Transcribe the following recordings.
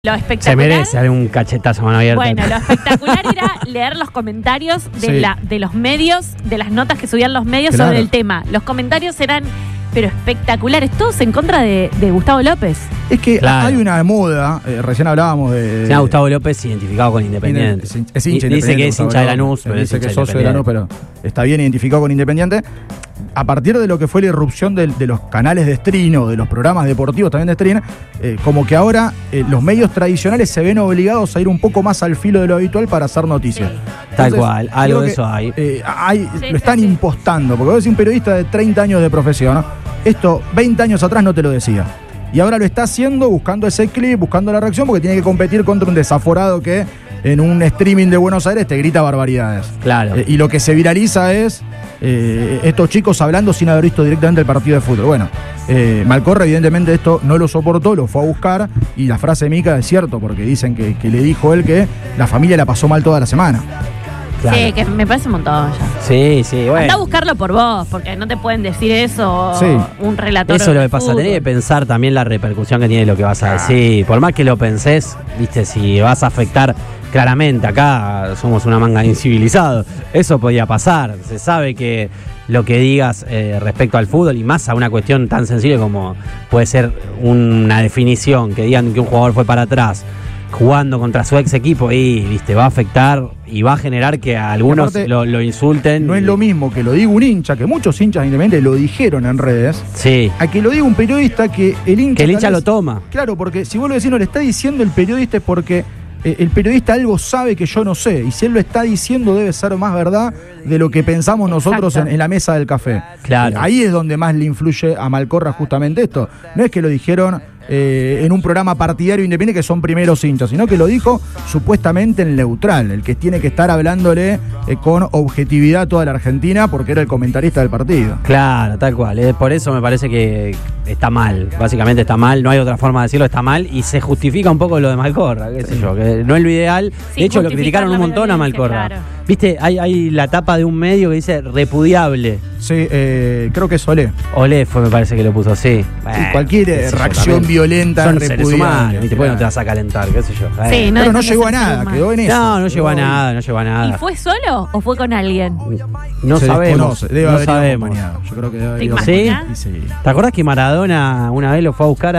Lo Se espectacular. merece un cachetazo a mano abierta. Bueno, lo espectacular era leer los comentarios de los medios, de las notas que subían los medios sobre el tema. Los comentarios eran, pero espectaculares, todos en contra de Gustavo López. Es que hay una moda, recién hablábamos de... Se llama Gustavo López, identificado con Independiente. Es hincha Dice que es hincha de Lanús, pero dice que es socio de Lanús, pero está bien identificado con Independiente. A partir de lo que fue la irrupción de los canales de stream, de los programas deportivos también de stream, como que ahora los medios tradicionales se ven obligados a ir un poco más al filo de lo habitual para hacer noticias. Sí. Tal cual, algo de eso hay. Lo están impostando, porque vos decís un periodista de 30 años de profesión, ¿no? Esto 20 años atrás no te lo decía. Y ahora lo está haciendo buscando ese clip, buscando la reacción, porque tiene que competir contra un desaforado que en un streaming de Buenos Aires te grita barbaridades. Claro. Y lo que se viraliza es estos chicos hablando sin haber visto directamente el partido de fútbol. Bueno, Malcorra evidentemente esto no lo soportó, lo fue a buscar, y la frase de Mica es cierto, porque dicen que le dijo él que la familia la pasó mal toda la semana. Claro. Sí, que me parece un montón ya. Sí, bueno. Anda a buscarlo por vos, porque no te pueden decir eso un relator. Eso es lo que de pasa, fútbol. tenés que pensar también la repercusión que tiene lo que vas a decir. Por más que lo pensés, viste, si vas a afectar, claramente acá somos una manga de incivilizados. Eso podía pasar. Se sabe que lo que digas respecto al fútbol, y más a una cuestión tan sencilla como puede ser una definición, que digan que un jugador fue para atrás jugando contra su ex equipo, y viste, va a afectar y va a generar que a algunos aparte, lo insulten. No es lo mismo que lo diga un hincha, que muchos hinchas independientes lo dijeron en redes, Sí. a que lo diga un periodista que el hincha... Que el hincha tal lo vez- toma. Claro, porque si vos lo decís, no le está diciendo el periodista, es porque el periodista algo sabe que yo no sé, y si él lo está diciendo debe ser más verdad de lo que pensamos nosotros en la mesa del café. Claro. Ahí es donde más le influye a Malcorra justamente esto. No es que lo dijeron en un programa partidario independiente que son primeros hinchas, sino que lo dijo supuestamente en neutral, el que tiene que estar hablándole con objetividad a toda la Argentina, porque era el comentarista del partido. Claro, tal cual. Por eso me parece que está mal. Básicamente está mal, no hay otra forma de decirlo, está mal, y se justifica un poco lo de Malcorra, qué sé yo, que no es lo ideal. Sí, De hecho, lo justificar criticaron un la montón a violencia, Malcorra. claro. Viste, hay la tapa de un medio que dice repudiable. Sí, creo que es Solé. Olé me parece que lo puso así. Y cualquier qué sé yo, reacción también. violenta Son seres repudiable. humanos, ¿viste? Pues no te vas a calentar, qué sé yo. Sí, Pero no dejan de llegó a ser nada, ser quedó en eso. No llegó a nada, no llegó a ¿Y nada. fue solo o fue con alguien? No Se sabemos. desconoce, debe No haber ido sabemos. acompañado. Yo creo que debe haber ¿Te ido imaginas? acompañado. Sí. ¿Te acordás que Maradona una vez lo fue a buscar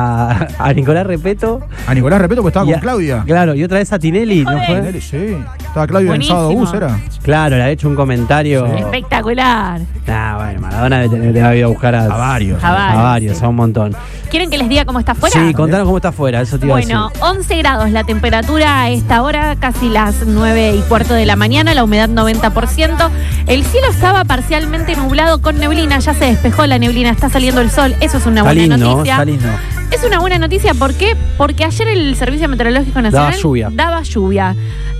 a Nicolás Repeto? A Nicolás Repeto, porque estaba Y con Claudia. Claro, y otra vez a Tinelli, ¿no Joder. fue? Sí, estaba Claudia en el Buenísimo. sábado bus, ¿era? Claro, le ha hecho un comentario. Espectacular. Bueno, Maradona debe haber ido a buscar A varios. A varios, A varios, sí. a un montón. ¿Quieren que les diga cómo está afuera? Sí, contanos cómo está afuera, eso te iba a decir. Bueno, 11 grados la temperatura a esta hora, casi las 9:15 de la mañana, la humedad 90%. El cielo estaba parcialmente nublado con neblina, ya se despejó la neblina, está saliendo el sol, eso es una Está buena lindo, noticia. está lindo. Es una buena noticia, ¿por qué? Porque ayer el Servicio Meteorológico Nacional Daba lluvia.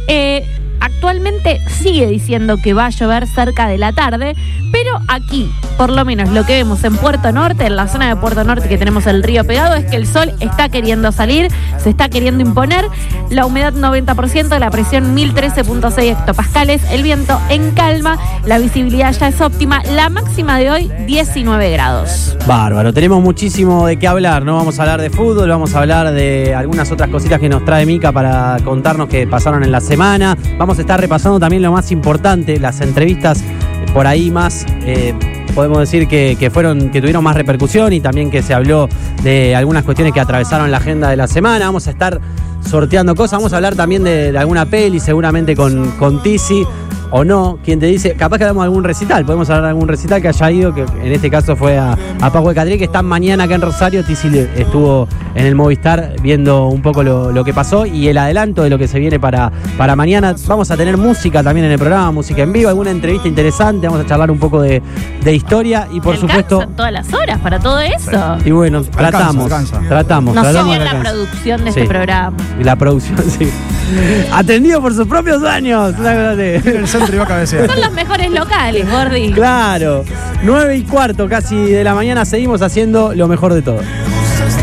Actualmente sigue diciendo que va a llover cerca de la tarde, pero aquí, por lo menos lo que vemos en Puerto Norte, en la zona de Puerto Norte que tenemos el río pegado, es que el sol está queriendo salir, se está queriendo imponer, la humedad 90%, la presión 1013.6 hectopascales, el viento en calma, la visibilidad ya es óptima, la máxima de hoy 19 grados. Bárbaro, tenemos muchísimo de qué hablar, ¿no? Vamos a hablar de fútbol, vamos a hablar de algunas otras cositas que nos trae Mica para contarnos que pasaron en la semana. Vamos a estar repasando también lo más importante, las entrevistas por ahí más, podemos decir que tuvieron más repercusión, y también que se habló de algunas cuestiones que atravesaron la agenda de la semana. Vamos a estar sorteando cosas, vamos a hablar también de alguna peli, seguramente con Tizi. O no, quien te dice, capaz que hagamos algún recital, podemos hablar de algún recital que haya ido, que en este caso fue a Paco de Catriel, que está mañana acá en Rosario. Tizi estuvo en el Movistar viendo un poco lo que pasó y el adelanto de lo que se viene para mañana. Vamos a tener música también en el programa, música en vivo, alguna entrevista interesante, vamos a charlar un poco de historia y por supuesto... todas las horas para todo eso. Y bueno, tratamos. No sé tratamos bien que la alcance. producción de Sí. este programa. La producción, sí. Atendido por sus propios dueños. En el centro iba a cabecear. Son los mejores locales, Gordi. Claro, 9:15 casi de la mañana, seguimos haciendo lo mejor de todo.